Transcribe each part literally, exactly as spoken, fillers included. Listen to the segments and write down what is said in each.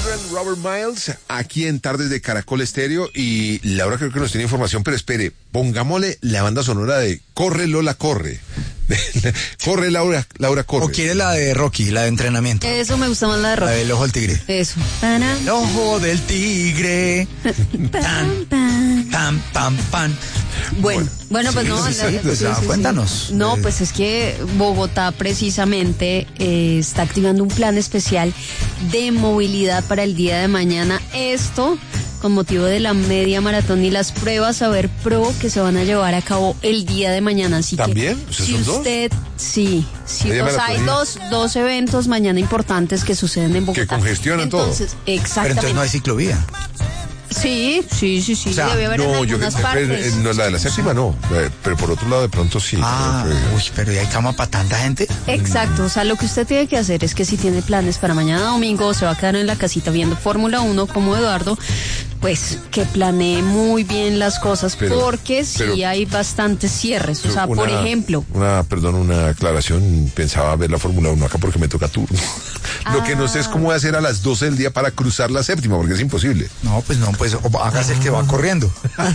Children, Robert Miles, aquí en Tardes de Caracol Estéreo. Y Laura creo que nos tiene información, pero espere, pongámosle la banda sonora de Corre Lola Corre. Corre Laura, Laura Corre. ¿O quiere la de Rocky, la de entrenamiento? Eso me gusta más, la de Rocky. La del ojo del tigre. Eso. El ojo del tigre. Tan, tan, pan, pan. Bueno, bueno, pues no, sí, sí, pues, sí, sí, cuéntanos. Sí. No, pues es que Bogotá precisamente eh, está activando un plan especial de movilidad para el día de mañana. Esto con motivo de la media maratón y las pruebas Saber Pro que se van a llevar a cabo el día de mañana. Así ¿También? que ¿Son si usted, dos? sí, sí, Media dos, hay dos, dos eventos mañana importantes que suceden en Bogotá. Que congestionan entonces, todo. Exactamente. Pero entonces no hay ciclovía. Sí, sí, sí, sí, O sea, debe haber No, en yo algunas que partes. no, la de la séptima no, eh, pero por otro lado de pronto sí. Ah, creo que- uy, pero ¿y hay cama para tanta gente? Exacto, o sea, lo que usted tiene que hacer es que si tiene planes para mañana domingo o se va a quedar en la casita viendo Fórmula uno como Eduardo, pues que planee muy bien las cosas, Pero- porque pero- sí hay bastantes cierres. O sea, Una- por ejemplo, Una, perdón, una aclaración. Pensaba ver la Fórmula uno acá porque me toca turno. Lo que no sé es cómo voy a hacer a las doce del día para cruzar la séptima, porque es imposible. No, pues no, pues o- hágase el que va corriendo.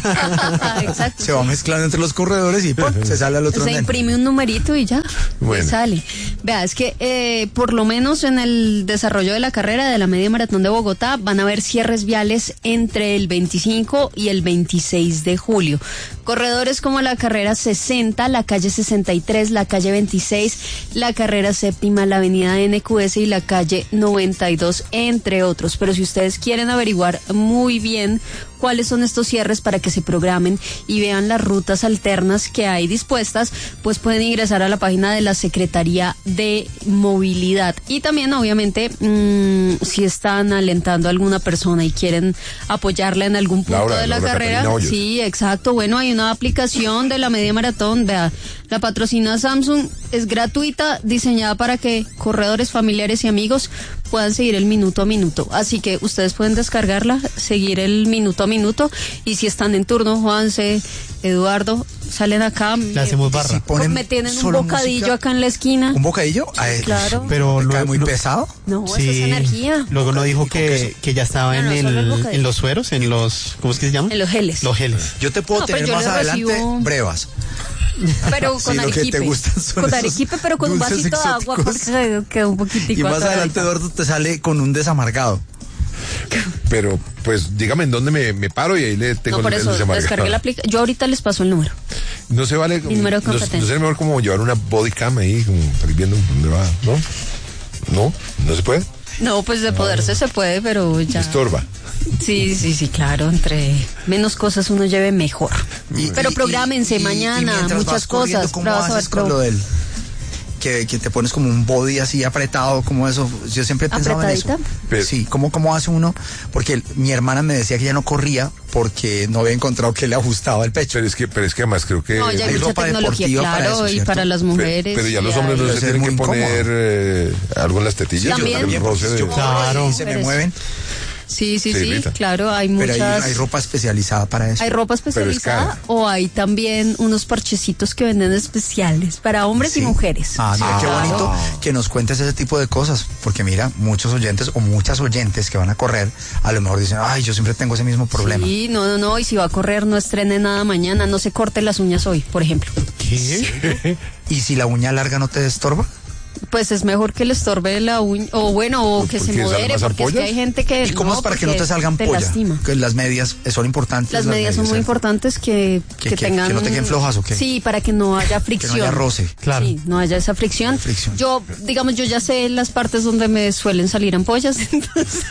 exacto. Se va mezclando entre los corredores y ¡pum! Se sale al otro Se andén. imprime un numerito y ya, Bueno. y sale. Vea, es que eh, por lo menos en el desarrollo de la carrera de la media maratón de Bogotá van a haber cierres viales entre el veinticinco y el veintiséis de julio. Corredores como la carrera sesenta, la calle sesenta y tres, la calle veintiséis, la carrera séptima, la avenida N Q S y la calle noventa y dos, entre otros. Pero si ustedes quieren averiguar muy bien cuáles son estos cierres para que se programen y vean las rutas alternas que hay dispuestas, pues pueden ingresar a la página de la Secretaría de Movilidad. Y también, obviamente, mmm, si están alentando a alguna persona y quieren apoyarla en algún punto Laura, de la Laura carrera, Catalina Hoyos. sí, exacto. Bueno, hay una aplicación de la media maratón, vea, la patrocina Samsung, es gratuita, diseñada para que corredores, familiares y amigos puedan seguir el minuto a minuto. Así que ustedes pueden descargarla, seguir el minuto a minuto, y si están en turno, Juanse, Eduardo, salen acá, Le hacemos barra. Si ponen me tienen un solo bocadillo música- acá en la esquina. ¿Un bocadillo? Ay, Claro. Pero ¿me cae luego- muy no- pesado? No, eso es energía. Luego no dijo que, que ya estaba No, no, en, solo el el, bocadillo. en los sueros, en los, ¿cómo es que se llama? En los geles. Los geles. Yo te puedo No, pues tener yo más le adelante recibo- brevas. Pero Sí, con lo que te arequipe. gustan son Con esos arequipe, pero con un dulces vasito de agua exóticos. porque queda un poquitico. Y más atorado. adelante Eduardo te sale con un desamargado. Pero, pues, dígame en dónde me, me paro y ahí le tengo No, por el- el eso, desamargado. descargue la aplicación. Yo ahorita les paso el número. No se vale. Mi número de no, competencia. no sería mejor como llevar una body cam ahí, como para ir viendo dónde va, ¿no? No, no se puede. No, pues de poderse se puede, pero ya. Estorba. Sí, sí, sí, claro. Entre menos cosas uno lleve mejor. Y- Pero y- prográmense y- y- mañana, y mientras muchas vas corriendo, cosas. ¿Cómo pruebas haces Saber con Pro. lo del que, que te pones como un body así apretado, como eso? Yo siempre he pensado en eso. ¿Apretadita? Pero- Sí, ¿cómo, ¿cómo hace uno? Porque el- mi hermana me decía que ella no corría porque no había encontrado que le ajustaba el pecho. Pero es que, pero es que además creo que. No, ya hay hay mucha ropa tecnología, deportiva para claro, eso, y ¿cierto? para las Pero, mujeres. pero ya y los hombres hay- no Debe se ser tienen que muy poner eh, algo en las tetillas. También. para el roce de- Yo corro Claro. y se me Pero es- mueven, Sí, sí, Sí, sí, Rita. claro, hay pero muchas. hay, hay ropa especializada para eso. Hay ropa Pero es especializada cara. o hay también unos parchecitos que venden especiales para hombres y Sí. mujeres. Ah, mira, qué Claro. bonito que nos cuentes ese tipo de cosas, porque mira, muchos oyentes o muchas oyentes que van a correr, a lo mejor dicen, ay, yo siempre tengo ese mismo problema. Sí, no, no, no, y si va a correr no estrene nada mañana, no se corte las uñas hoy, por ejemplo. ¿Qué? ¿Y si la uña larga no te estorba? Pues es mejor que le estorbe la uña, o bueno, o ¿Por que qué se salen modere, más porque es que ampollas? hay gente que... ¿Y cómo es para que no te salgan te polla? lastima. Que las medias eh, son importantes. Las medias son muy ¿cierto? importantes que, Que- que, que- tengan... que no te queden flojas, ¿o qué? Sí, para que no haya fricción. haya roce. Claro. Sí, no haya esa fricción. Fricción. Yo, digamos, yo ya sé las partes donde me suelen salir ampollas, entonces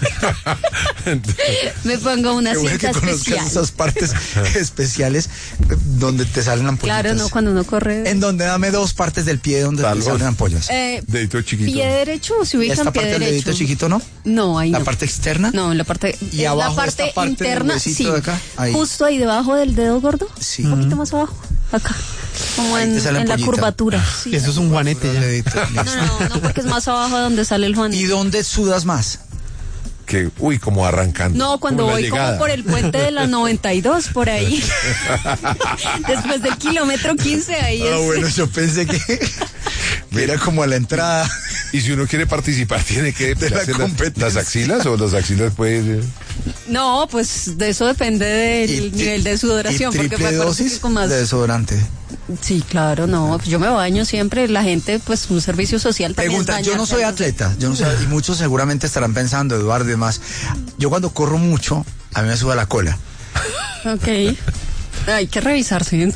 me pongo una Qué bueno cinta que conozcas especial. esas partes especiales eh, donde te salen ampollitas. Claro, no, cuando uno corre... En donde dame dos partes del pie donde Tal te salen vez. ampollas. Eh, Dedito chiquito. pie derecho, o se ubica Esta en pie parte del derecho. dedito chiquito, ¿no? No, ahí La no. parte externa. No, en la parte, Y en abajo la esta parte parte del interna, huesito sí, de acá, ahí. justo ahí debajo del dedo gordo, Sí. un poquito más abajo, acá, como Ahí en, te sale en la ampollita. curvatura. Sí. Eso es un juanete ya. Dedito, No, listo. no, no, no, porque es más abajo donde sale el Juan. ¿Y dónde sudas más? Que, uy, como arrancando. No, cuando Como la voy llegada. como por el puente de la noventa y dos, por ahí. Después del kilómetro quince, ahí Ah, es. bueno, yo pensé que, que era como a la entrada. Y si uno quiere participar, tiene que De la depilarse la- competencia. las axilas o las axilas pueden... No, pues de eso depende del Y- nivel de sudoración. y porque triple me acuerdo dosis que con más... de desodorante. Sí, claro, no. Yo me baño siempre. La gente, pues un servicio social también. Pregunta, es yo no bañarse soy antes de- atleta, yo no soy, y muchos seguramente estarán pensando, Eduardo y demás, yo cuando corro mucho, a mí me suda la cola. Ok. Hay que revisarse.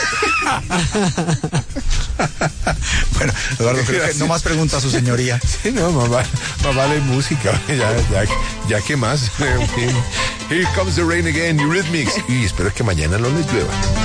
Bueno, Eduardo, creo que Gracias. no más preguntas a su señoría. Sí, no, mamá, mamá de música, ya, ya, ya que más. En fin. Here comes the rain again, Eurythmics. Y espero que mañana no les llueva.